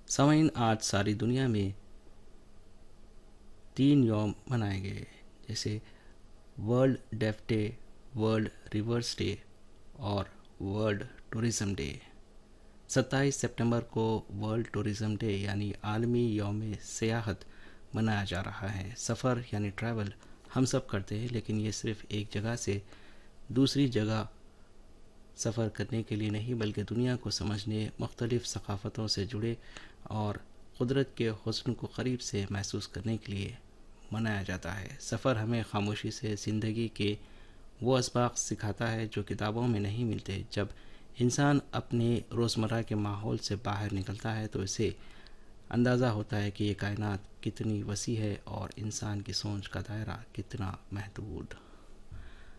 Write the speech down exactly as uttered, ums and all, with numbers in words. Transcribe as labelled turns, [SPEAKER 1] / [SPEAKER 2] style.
[SPEAKER 1] सामाइन आज सारी दुनिया में तीन यौम मनाए गए, जैसे world def day, world reverse day और वर्ल्ड टूरिज़्म डे। सत्ताईस सितंबर को वर्ल्ड टूरिज़्म डे यानी आलमी यौम सियाहत मनाया जा रहा है। सफ़र यानी ट्रैवल हम सब करते हैं, लेकिन ये सिर्फ एक जगह से दूसरी जगह सफ़र करने के लिए नहीं, बल्कि दुनिया को समझने, मुख्तलिफ़ सकाफ़तों से जुड़े और कुदरत के हुस्न को करीब से महसूस करने के लिए मनाया जाता है। सफ़र हमें खामोशी से ज़िंदगी के वो असबाक सिखाता है जो किताबों में नहीं मिलते। जब इंसान अपने रोज़मर्रा के माहौल से बाहर निकलता है तो इसे अंदाज़ा होता है कि ये कायनात कितनी वसी है और इंसान की सोच का दायरा कितना महदूद।